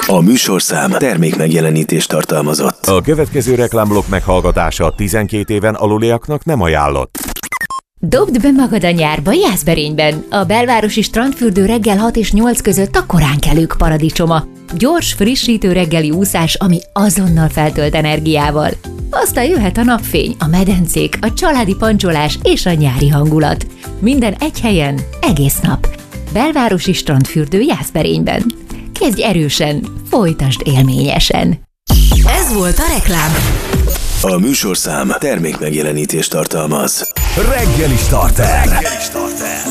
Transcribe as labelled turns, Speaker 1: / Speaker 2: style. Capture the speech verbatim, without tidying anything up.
Speaker 1: A műsorszám termék megjelenítést tartalmazott.
Speaker 2: A következő reklámblokk meghallgatása tizenkét éven aluliaknak nem ajánlott.
Speaker 3: Dobd be magad a nyárba Jászberényben. A belvárosi strandfürdő reggel hat és nyolc között a koránkelők paradicsoma. Gyors, frissítő reggeli úszás, ami azonnal feltölt energiával. Aztán jöhet a napfény, a medencék, a családi pancsolás és a nyári hangulat. Minden egy helyen, egész nap. Belvárosi strandfürdő Jászberényben. Kezdj erősen, folytasd élményesen.
Speaker 4: Ez volt a reklám.
Speaker 1: A műsorszám termék megjelenítést tartalmaz.
Speaker 2: Reggeli starter. Reggeli starter.